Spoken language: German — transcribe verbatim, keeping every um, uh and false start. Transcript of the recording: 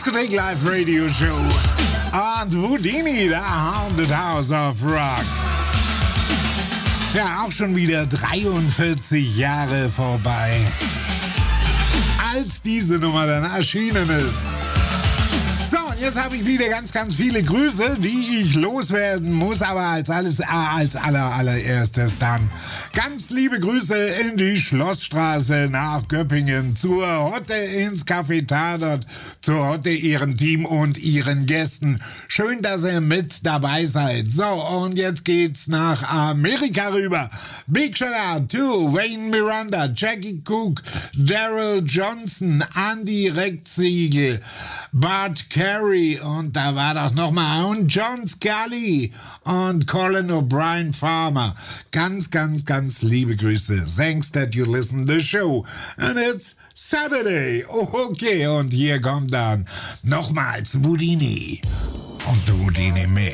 Diskothek Live Radio Show. Und Whodini, the Haunted House of Rock. Ja, auch schon wieder dreiundvierzig Jahre vorbei, als diese Nummer dann erschienen ist. So, und jetzt habe ich wieder ganz, ganz viele Grüße, die ich loswerden muss, aber als alles, äh, als aller, allererstes dann ganz liebe Grüße in die Schlossstraße nach Göppingen zur Hotte ins Café Tatort, zur Hotte, ihrem Team und ihren Gästen. Schön, dass ihr mit dabei seid. So, und jetzt geht's nach Amerika rüber. Big shout out to Wayne Miranda, Jackie Cook, Daryl Johnson, Andy Reckziegel, Bart Carey und da war das nochmal und John Scully und Colin O'Brien Farmer. Ganz, ganz, ganz liebe Grüße. Thanks that you listen to the show. And it's Saturday. Okay, und hier kommt dann nochmals Whodini und Whodini Mix.